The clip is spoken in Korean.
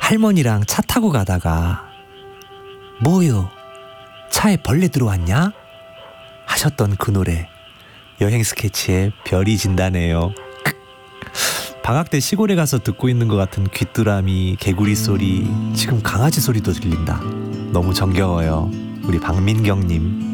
할머니랑 차 타고 가다가 뭐요? 차에 벌레 들어왔냐? 하셨던 그 노래, 여행 스케치에 별이 진다네요. 방학 때 시골에 가서 듣고 있는 것 같은 귀뚜라미, 개구리 소리, 지금 강아지 소리도 들린다. 너무 정겨워요. 우리 박민경님.